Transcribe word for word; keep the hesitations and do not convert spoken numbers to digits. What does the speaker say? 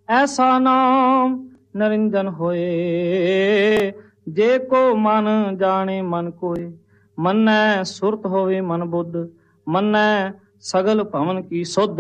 ਐਸਾ ਨਾਮ ਨਿਰੰਜਨ ਹੋਏ। ਜੇ ਕੋ ਮਨ ਜਾਣੇ ਮਨ ਕੋਏ। ਮੰਨੈ ਸੁਰਤ ਹੋਵੇ ਮਨ ਬੁੱਧ, ਮੰਨੈ ਸਗਲ ਭਵਨ ਕੀ ਸੁਧ।